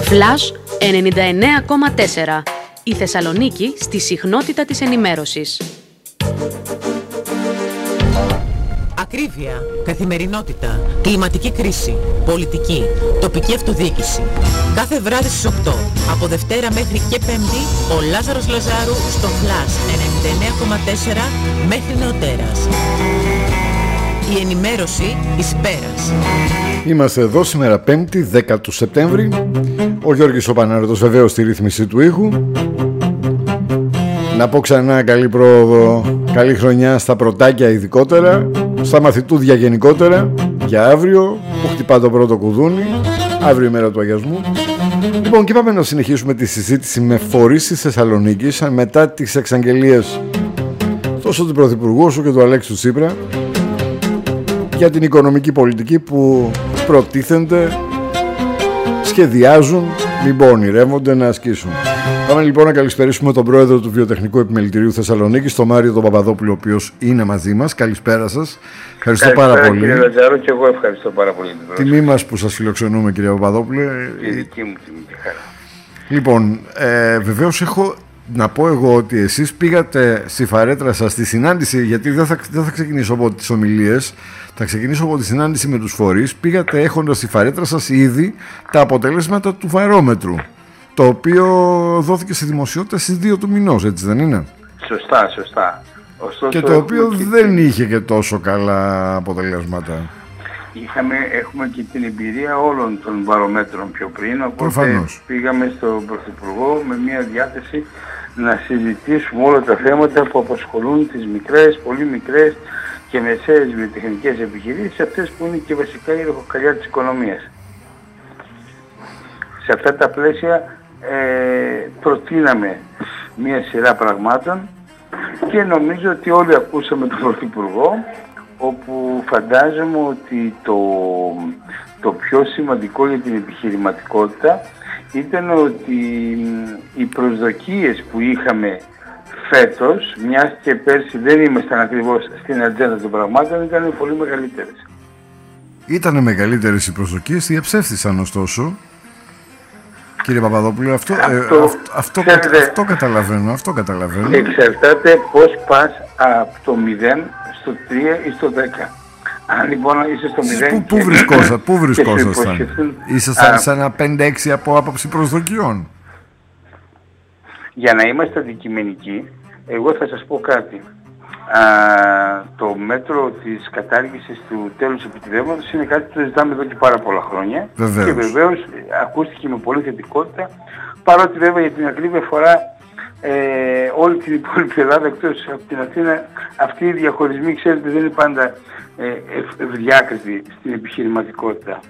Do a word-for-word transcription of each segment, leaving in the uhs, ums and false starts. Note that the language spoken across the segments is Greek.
Flash ενενήντα εννέα κόμμα τέσσερα. Η Θεσσαλονίκη στη συχνότητα της ενημέρωσης. Ακρίβεια, καθημερινότητα, κλιματική κρίση, πολιτική, τοπική αυτοδιοίκηση. Κάθε βράδυ στις οκτώ, από Δευτέρα μέχρι και Πέμπτη, ο Λάζαρος Λαζάρου στο Flash ενενήντα εννέα κόμμα τέσσερα μέχρι νεοτέρας. Η ενημέρωση εις πέρας. Είμαστε εδώ σήμερα Πέμπτη, δέκα του Σεπτέμβρη. Ο Γιώργης ο Πανάρετος βεβαίως στη ρύθμιση του ήχου. Να πω ξανά καλή πρόοδο, καλή χρονιά στα πρωτάκια ειδικότερα, στα μαθητούδια γενικότερα, για αύριο που χτυπά το πρώτο κουδούνι, αύριο η μέρα του αγιασμού. Λοιπόν, και πάμε να συνεχίσουμε τη συζήτηση με φορείς της Θεσσαλονίκης μετά τις εξαγγελίες τόσο του Πρωθυπουργού όσο και του Αλέξη Τσίπρα για την οικονομική πολιτική που προτίθενται, σχεδιάζουν, μην ονειρεύονται να ασκήσουν. Πάμε λοιπόν να καλησπερίσουμε τον πρόεδρο του Βιοτεχνικού Επιμελητηρίου Θεσσαλονίκης, τον Μάριο τον Παπαδόπουλο, ο οποίος είναι μαζί μας. Καλησπέρα σας. Ευχαριστώ Καλησπέρα, πάρα πολύ. Κύριε Λαζάρο, και εγώ ευχαριστώ πάρα πολύ. Τιμή μας που σας φιλοξενούμε, κύριε Παπαδόπουλε. Η δική μου τιμή και χαρά. Λοιπόν, ε, βεβαίως έχω να πω εγώ ότι εσείς πήγατε στη φαρέτρα σας στη συνάντηση, γιατί δεν θα, δεν θα ξεκινήσω από τις ομιλίες, θα ξεκινήσω από τη συνάντηση με τους φορείς. Πήγατε έχοντας στη φαρέτρα σας ήδη τα αποτελέσματα του βαρόμετρου, το οποίο δόθηκε στη δημοσιότητα στις δύο του μηνός, έτσι δεν είναι? Σωστά, σωστά. Ωστόσο, και το οποίο και δεν την... είχε και τόσο καλά αποτελέσματα. Είχαμε, έχουμε και την εμπειρία όλων των βαρομέτρων πιο πριν, οπότε Προφανώς. πήγαμε στον Πρωθυπουργό με μια διάθεση να συζητήσουμε όλα τα θέματα που απασχολούν τις μικρές, πολύ μικρές και μεσαίες βιοτεχνικές επιχειρήσεις, αυτές που είναι και βασικά η ροχοκαλιά της οικονομίας. Σε αυτά τα πλαίσια ε, προτείναμε μια σειρά πραγμάτων και νομίζω ότι όλοι ακούσαμε τον Πρωθυπουργό, όπου φαντάζομαι ότι το, το πιο σημαντικό για την επιχειρηματικότητα ήταν ότι οι προσδοκίες που είχαμε φέτος, μιας και πέρσι δεν ήμασταν ακριβώς στην ατζέντα των πραγμάτων, ήταν πολύ μεγαλύτερες. Ήτανε μεγαλύτερες οι προσδοκίες, διαψεύστησαν ωστόσο. Κύριε Παπαδόπουλο, αυτό, αυτό, ε, αυτό, αυτό, ξέρετε, αυτό καταλαβαίνω, αυτό καταλαβαίνω. Εξαρτάται πώς πας από το μηδέν στο τρία ή στο δέκα. Αν λοιπόν είσαι στο μηδέν Πού, πού βρισκόσασταν, πού βρισκόσασταν? Ήσασταν σε ένα πέντε έξι από άποψη προσδοκιών? Για να είμαστε αντικειμενικοί, εγώ θα σας πω κάτι. Α, το μέτρο της κατάργησης του τέλους επιτιδεύματος είναι κάτι που το ζητάμε εδώ και πάρα πολλά χρόνια. Βεβαίως. Και βεβαίως ακούστηκε με πολύ θετικότητα, παρότι βέβαια για την ακρίβεια φορά ε, όλη την υπόλοιπη Ελλάδα εκτός από την Αθήνα, αυτοί οι διαχωρισμοί, ξέρετε, δεν είναι πάντα ε, ευ, ευδιάκριτοι στην επιχειρηματικότητα.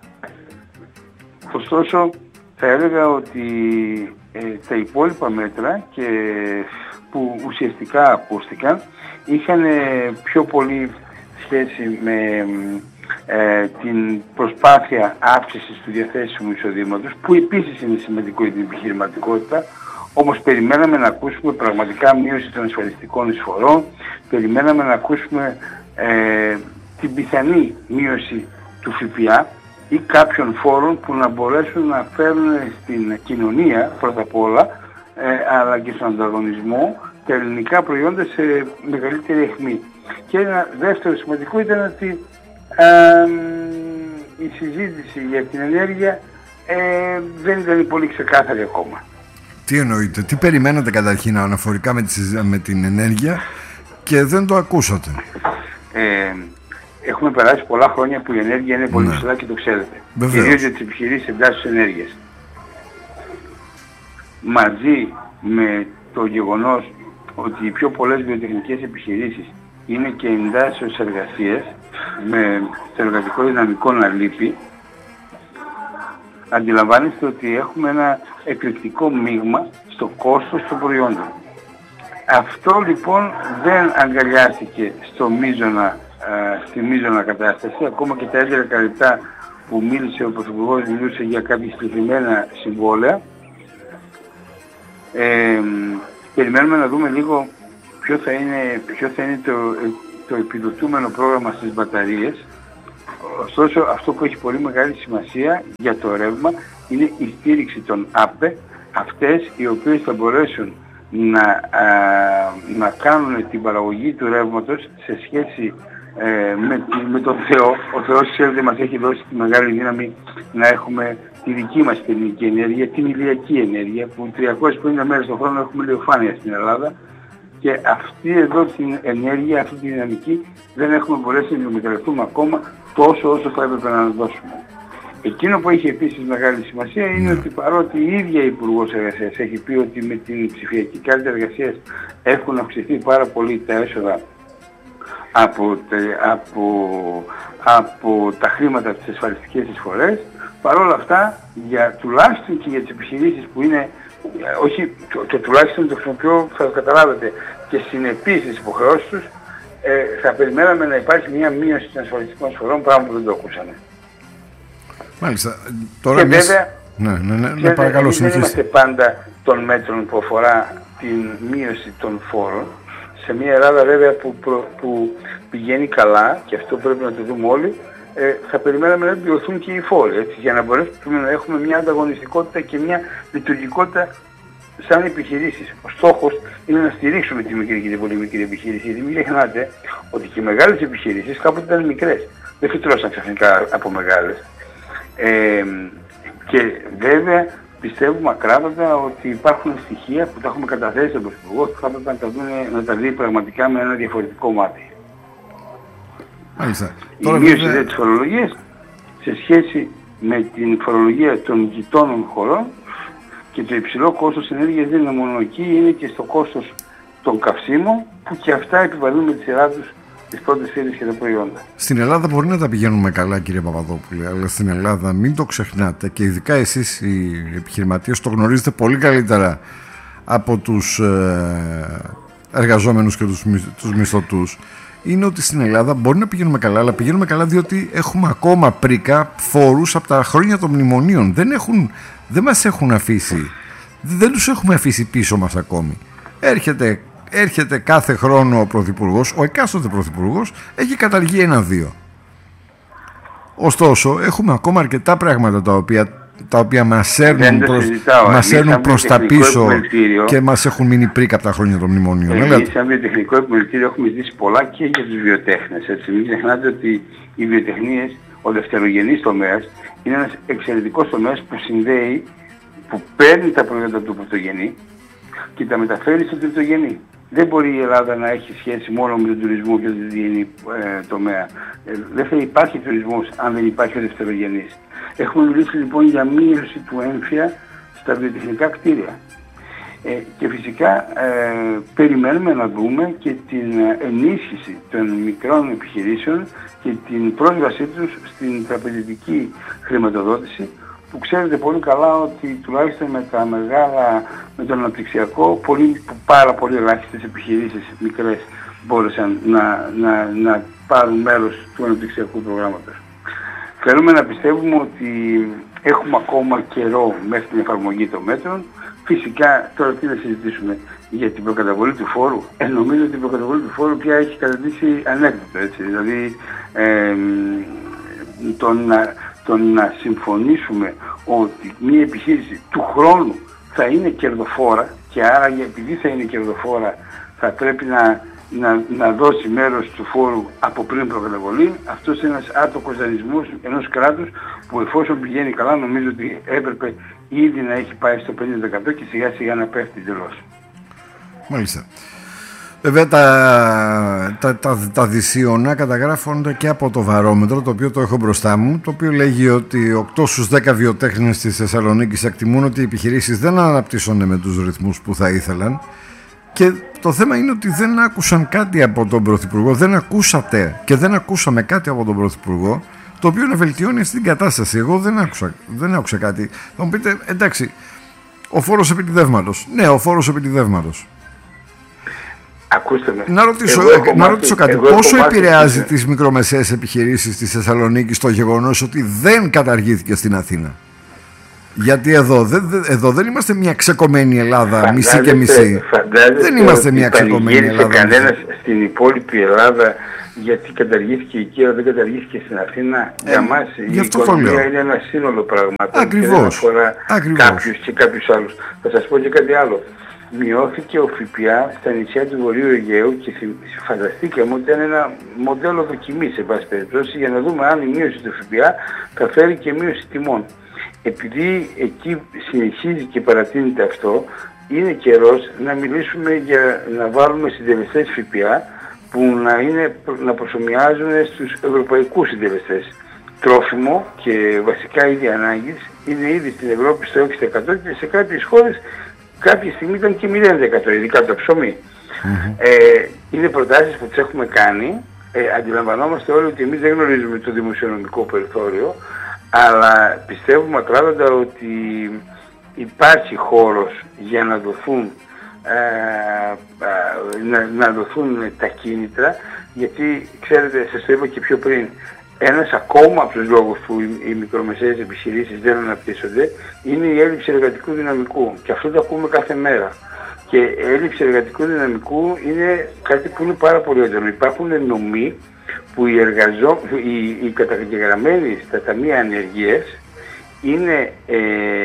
Ωστόσο θα έλεγα ότι ε, τα υπόλοιπα μέτρα και που ουσιαστικά ακούστηκαν είχαν πιο πολύ σχέση με ε, την προσπάθεια αύξησης του διαθέσιμου εισοδήματος, που επίσης είναι σημαντικό για την επιχειρηματικότητα, όμως περιμέναμε να ακούσουμε πραγματικά μείωση των ασφαλιστικών εισφορών, περιμέναμε να ακούσουμε ε, την πιθανή μείωση του ΦΠΑ ή κάποιων φόρων που να μπορέσουν να φέρουν στην κοινωνία πρώτα απ' όλα, ε, αλλά και στον ανταγωνισμό, τα ελληνικά προϊόντα σε μεγαλύτερη αιχμή. Και ένα δεύτερο σημαντικό ήταν ότι ε, η συζήτηση για την ενέργεια ε, δεν ήταν πολύ ξεκάθαρη ακόμα. Τι εννοείτε, τι περιμένατε καταρχήν αναφορικά με, τη, με την ενέργεια και δεν το ακούσατε? Ε, έχουμε περάσει πολλά χρόνια που η ενέργεια είναι πολύ ψηλά, ναι, και το ξέρετε. Κυρίως για τις επιχειρήσεις εντάσσεως ενέργειας. Μαζί με το γεγονός ότι οι πιο πολλές βιοτεχνικές επιχειρήσεις είναι και εντάσσεως εργασίες με το εργατικό δυναμικό να λείπει, αντιλαμβάνεστε ότι έχουμε ένα εκρηκτικό μείγμα στο κόστος των προϊόντων. Αυτό λοιπόν δεν αγκαλιάστηκε στο μείζωνα, ε, στη μείζωνα κατάσταση. Ακόμα και τα έντεκα λεπτά που μίλησε ο Πρωθυπουργός μιλούσε για κάποια συγκεκριμένα συμβόλαια. Ε, περιμένουμε να δούμε λίγο ποιο θα είναι, ποιο θα είναι το, το επιδοτούμενο πρόγραμμα στις μπαταρίες, ωστόσο αυτό που έχει πολύ μεγάλη σημασία για το ρεύμα είναι η στήριξη των ΑΠΕ, αυτές οι οποίες θα μπορέσουν να, α, να κάνουν την παραγωγή του ρεύματος σε σχέση ε, με, με τον Θεό. Ο Θεός, ξέρετε, μας έχει δώσει τη μεγάλη δύναμη να έχουμε τη δική μας πυρηνική ενέργεια, την ηλιακή ενέργεια, που τριακόσιες πενήντα μέρες το χρόνο έχουμε ηλιοφάνεια στην Ελλάδα, και αυτή εδώ την ενέργεια, αυτή τη δυναμική δεν έχουμε μπορέσει να εκμεταλλευτούμε ακόμα τόσο όσο θα έπρεπε να δώσουμε. Εκείνο που έχει επίσης μεγάλη σημασία είναι ότι παρότι η ίδια η Υπουργός Εργασίας έχει πει ότι με την ψηφιακή κάρτα εργασίας έχουν αυξηθεί πάρα πολύ τα έσοδα από, από, από τα χρήματα από τις ασφαλιστικές εισφορές, παρόλα αυτά, για, τουλάχιστον και για τις επιχειρήσεις που είναι, όχι το, το τουλάχιστον το χρησιμοποιώ, θα το καταλάβετε, και συνεπείς στις υποχρεώσεις τους, ε, θα περιμέναμε να υπάρχει μια μείωση των ασφαλιστικών εισφορών, πράγμα που δεν το ακούσαμε. Μάλιστα. Τώρα και εμείς... βέβαια, ναι, ναι, ναι, ναι, παρακαλώ, δεν είμαστε πάντα των μέτρων που αφορά την μείωση των φόρων. Σε μια Ελλάδα βέβαια που, προ, που πηγαίνει καλά, και αυτό πρέπει να το δούμε όλοι, ε, θα περιμέναμε να μειωθούν και οι φόροι, έτσι, για να μπορέσουμε να έχουμε μια ανταγωνιστικότητα και μια λειτουργικότητα σαν επιχειρήσεις. Ο στόχος είναι να στηρίξουμε τη μικρή και την πολύ μικρή επιχείρηση, γιατί μην ξεχνάτε ότι και οι μεγάλες επιχειρήσεις κάποτε ήταν μικρές, δεν φυτρώσαν ξαφνικά από μεγάλες. Ε, και βέβαια πιστεύουμε ακράδαντα ότι υπάρχουν στοιχεία που τα έχουμε καταθέσει στον Πρωθυπουργό, που θα πρέπει να τα, δουν, να τα δει πραγματικά με ένα διαφορετικό μάτι. Μάλιστα. Η μείωση βέβαια της φορολογίας σε σχέση με την φορολογία των γειτόνων χωρών και το υψηλό κόστος ενέργειας δεν είναι μόνο εκεί, είναι και στο κόστος των καυσίμων, που και αυτά επιβαρύνουν με τη σειρά τους τις πρώτες ύλες και τα προϊόντα. Στην Ελλάδα μπορεί να τα πηγαίνουμε καλά, κύριε Παπαδόπουλε, αλλά στην Ελλάδα μην το ξεχνάτε, και ειδικά εσείς οι επιχειρηματίες το γνωρίζετε πολύ καλύτερα από τους εργαζόμενους και τους, τους μισθωτούς, είναι ότι στην Ελλάδα μπορεί να πηγαίνουμε καλά, αλλά πηγαίνουμε καλά διότι έχουμε ακόμα πρίκα φόρους από τα χρόνια των μνημονίων. Δεν, έχουν, δεν μας έχουν αφήσει, δεν τους έχουμε αφήσει πίσω μας ακόμη. Έρχεται Έρχεται κάθε χρόνο ο Πρωθυπουργός, ο εκάστοτε Πρωθυπουργός έχει καταργεί ένα-δύο. Ωστόσο, έχουμε ακόμα αρκετά πράγματα τα οποία, τα οποία μας έρνουν προς, μας έρνουν προς τα πίσω και μας έχουν μείνει πρίκα από τα χρόνια των μνημονίων. Εμείς σαν βιοτεχνικό επιμελητήριο έχουμε ζήσει πολλά και για τους βιοτέχνες. Έτσι. Μην ξεχνάτε ότι οι βιοτεχνίες, ο δευτερογενής τομέας, είναι ένας εξαιρετικός τομέας που συνδέει, που παίρνει τα προϊόντα του πρωτογενή και τα μεταφέρει στο τριτογενή. Δεν μπορεί η Ελλάδα να έχει σχέση μόνο με τον τουρισμό και τον τριτογενή ε, τομέα. Ε, δεν θα υπάρχει τουρισμός αν δεν υπάρχει ο δευτερογενής. Έχουμε μιλήσει λοιπόν για μείωση του έμφυα στα βιοτεχνικά κτίρια. Ε, και φυσικά ε, περιμένουμε να δούμε και την ενίσχυση των μικρών επιχειρήσεων και την πρόσβασή τους στην τραπεζική χρηματοδότηση, που ξέρετε πολύ καλά ότι τουλάχιστον με τα μεγάλα, με τον αναπτυξιακό, πολύ, πάρα πολύ ελάχιστες επιχειρήσεις μικρές μπόρεσαν να, να, να πάρουν μέρος του αναπτυξιακού προγράμματος. Θέλουμε να πιστεύουμε ότι έχουμε ακόμα καιρό μέχρι την εφαρμογή των μέτρων. Φυσικά τώρα τι να συζητήσουμε για την προκαταβολή του φόρου. Ε, νομίζω ότι η προκαταβολή του φόρου πια έχει καταντήσει ανέκδοτο, έτσι. Δηλαδή ε, το να, το να συμφωνήσουμε ότι μια επιχείρηση του χρόνου θα είναι κερδοφόρα, και άρα επειδή θα είναι κερδοφόρα θα πρέπει να, να, να δώσει μέρος του φόρου από πριν προκαταβολή. Αυτός είναι ένας άτοκος δανεισμός ενός κράτους που εφόσον πηγαίνει καλά νομίζω ότι έπρεπε ήδη να έχει πάει στο πενήντα τοις εκατό και σιγά σιγά να πέφτει τελώς. Μάλιστα. Βέβαια τα, τα, τα, τα δυσίωνα καταγράφονται και από το βαρόμετρο, το οποίο το έχω μπροστά μου, το οποίο λέγει ότι οκτώ στους δέκα βιοτέχνες της Θεσσαλονίκης εκτιμούν ότι οι επιχειρήσεις δεν αναπτύσσονται με τους ρυθμούς που θα ήθελαν, και το θέμα είναι ότι δεν άκουσαν κάτι από τον Πρωθυπουργό, δεν ακούσατε και δεν ακούσαμε κάτι από τον Πρωθυπουργό το οποίο να βελτιώνει αυτή την κατάσταση. Εγώ δεν άκουσα, δεν άκουσα κάτι. Θα μου πείτε, εντάξει, ο φόρος επιτιδεύματος. Ναι, ο φόρος επιτιδεύματος. Ακούστε με. Να ρωτήσω, εγώ να ρωτήσω κάτι. Πόσο επηρεάζει και... τις μικρομεσαίες επιχειρήσεις της Θεσσαλονίκης το γεγονός ότι δεν καταργήθηκε στην Αθήνα? Γιατί εδώ, δε, εδώ δεν είμαστε μια ξεκομμένη Ελλάδα, φαντάζεται, μισή και μισή. Δεν είμαστε μια ξεκομμένη Ελλάδα. Κανένας στην υπόλοιπη Ελλάδα γιατί καταργήθηκε εκεί, αλλά δεν καταργήθηκε στην Αθήνα. Ε, για μας η οικονομία είναι ένα σύνολο πραγμάτων. Ακριβώς. Και δεν αφορά Ακριβώς. κάποιους και κάποιους άλλους. Θα σας πω και κάτι άλλο. Μειώθηκε ο ΦΠΑ στα νησιά του Βορείου Αιγαίου και φανταστήκαμε ότι ήταν ένα μοντέλο δοκιμής, σε πάση περιπτώσει, για να δούμε αν η μείωση του ΦΠΑ θα φέρει και μείωση τιμών. Επειδή εκεί συνεχίζει και παρατείνεται αυτό, είναι καιρός να μιλήσουμε για να βάλουμε συντελεστές ΦΠΑ που να, είναι, να προσομοιάζουν στους ευρωπαϊκούς συντελεστές. Τρόφιμο και βασικά είδη ανάγκης είναι ήδη στην Ευρώπη στο έξι τοις εκατό και σε κάποιες χώρες κάποια στιγμή ήταν και μηδέν τοις εκατό, ειδικά το ψωμί. Mm-hmm. Ε, είναι προτάσεις που τις έχουμε κάνει. Ε, αντιλαμβανόμαστε όλοι ότι εμείς δεν γνωρίζουμε το δημοσιονομικό περιθώριο, αλλά πιστεύουμε ακράδαντα ότι υπάρχει χώρος για να δοθούν, ε, ε, να, να δοθούν τα κίνητρα, γιατί ξέρετε, σας το είπα και πιο πριν, ένας ακόμα από τους λόγους που οι, οι μικρομεσαίες επιχειρήσεις δεν αναπτύσσονται είναι η έλλειψη εργατικού δυναμικού, και αυτό το ακούμε κάθε μέρα. Και η έλλειψη εργατικού δυναμικού είναι κάτι που είναι πάρα πολύ έντονο. Υπάρχουν νομοί που οι, εργαζό... οι, οι καταγεγραμμένοι στα ταμεία ανεργίας είναι ε,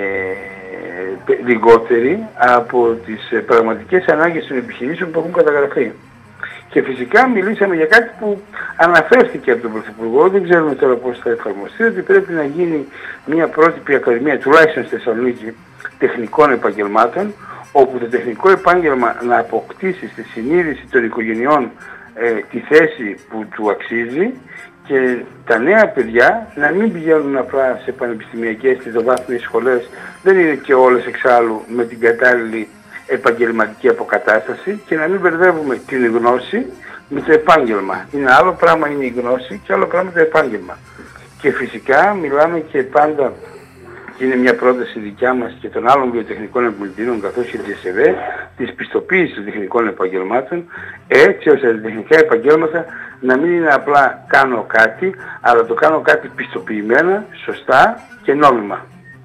λιγότεροι από τις πραγματικές ανάγκες των επιχειρήσεων που έχουν καταγραφεί. Και φυσικά μιλήσαμε για κάτι που αναφέρθηκε από τον Πρωθυπουργό, δεν ξέρουμε τώρα πώς θα εφαρμοστεί, ότι πρέπει να γίνει μια πρότυπη ακαδημία, τουλάχιστον στη Θεσσαλονίκη, τεχνικών επαγγελμάτων, όπου το τεχνικό επάγγελμα να αποκτήσει στη συνείδηση των οικογενειών ε, τη θέση που του αξίζει, και τα νέα παιδιά να μην πηγαίνουν απλά σε πανεπιστημιακές και δευτεροβάθμιες σχολές, δεν είναι και όλες εξάλλου με την κατάλληλη επαγγελματική αποκατάσταση, και να μην μπερδεύουμε την γνώση με το επάγγελμα. Είναι άλλο πράγμα είναι η γνώση και άλλο πράγμα το επάγγελμα. Και φυσικά μιλάμε και πάντα, και είναι μια πρόταση δικιά μας και των άλλων βιοτεχνικών επιμελητήρων καθώς και της ΕΣΕΒΕ, της πιστοποίησης των τεχνικών επαγγελμάτων, έτσι ώστε τα τεχνικά επαγγέλματα να μην είναι απλά κάνω κάτι, αλλά το κάνω κάτι πιστοποιημένα, σωστά και νόμιμα.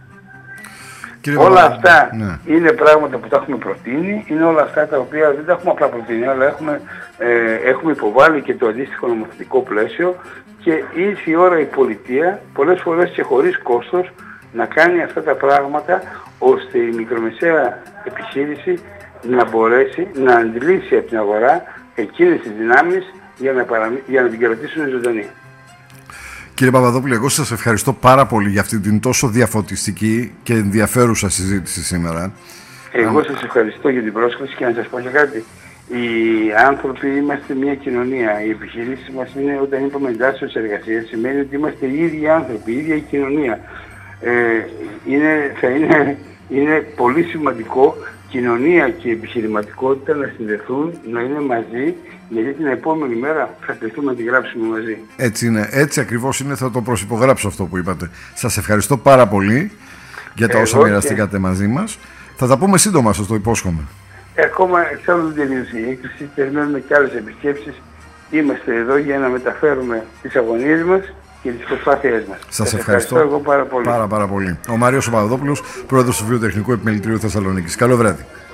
Κύριε όλα Βαλά, αυτά ναι. είναι πράγματα που τα έχουμε προτείνει, είναι όλα αυτά τα οποία δεν τα έχουμε απλά προτείνει, αλλά έχουμε, ε, έχουμε υποβάλει και το αντίστοιχο νομοθετικό πλαίσιο, και ήρθε η ώρα η πολιτεία, πολλές φορές και χωρίς κόστος, να κάνει αυτά τα πράγματα, ώστε η μικρομεσαία επιχείρηση να μπορέσει να αντλήσει από την αγορά εκείνες τις δυνάμεις για να, παραμει... για να την κρατήσουν ζωντανή. Κύριε Παπαδόπουλε, εγώ σας ευχαριστώ πάρα πολύ για αυτή την τόσο διαφωτιστική και ενδιαφέρουσα συζήτηση σήμερα. Εγώ σας ευχαριστώ για την πρόσκληση, και να σας πω και κάτι. Οι άνθρωποι είμαστε μια κοινωνία. Οι επιχειρήσεις μας είναι, όταν είπαμε εντάσσεως εργασίας, σημαίνει ότι είμαστε οι ίδιοι άνθρωποι, η ίδια η κοινωνία. Ε, είναι, θα είναι, είναι πολύ σημαντικό κοινωνία και επιχειρηματικότητα να συνδεθούν, να είναι μαζί, γιατί την επόμενη μέρα θα κληθούμε να τη γράψουμε μαζί. Έτσι είναι, έτσι ακριβώς είναι, θα το προσυπογράψω αυτό που είπατε. Σας ευχαριστώ πάρα πολύ για τα όσα μοιραστήκατε και... μαζί μας. Θα τα πούμε σύντομα, σας το υπόσχομαι. Ε, ακόμα εξάλλου δεν τελείωσε η έκκληση, περιμένουμε και άλλες επισκέψεις. Είμαστε εδώ για να μεταφέρουμε τις αγωνίες μας και τις προσπάθειές μας. Σας ευχαριστώ, ευχαριστώ εγώ πάρα πολύ. Πάρα, πάρα πολύ. Ο Μάριος Παπαδόπουλος, πρόεδρος του Βιοτεχνικού Επιμελητηρίου Θεσσαλονίκης. Καλό βράδυ.